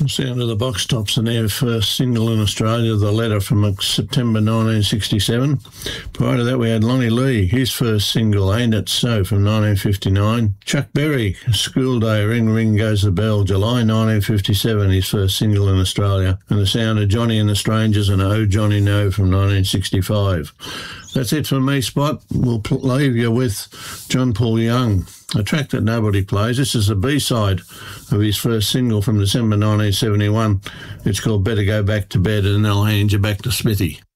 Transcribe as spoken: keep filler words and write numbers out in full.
Sound of the Box Tops and their first single in Australia, The Letter, from September nineteen sixty-seven. Prior to that, we had Lonnie Lee, his first single, Ain't It So, from nineteen fifty-nine. Chuck Berry, School Day, Ring Ring Goes the Bell, July nineteen fifty-seven, his first single in Australia. And the sound of Johnny and the Strangers and Oh Johnny No from nineteen sixty-five. That's it from me, Spot. We'll leave you with John Paul Young, a track that nobody plays. This is the B-side of his first single from December nineteen seventy-one. It's called Better Go Back to Bed, and then I'll hand you back to Smithy.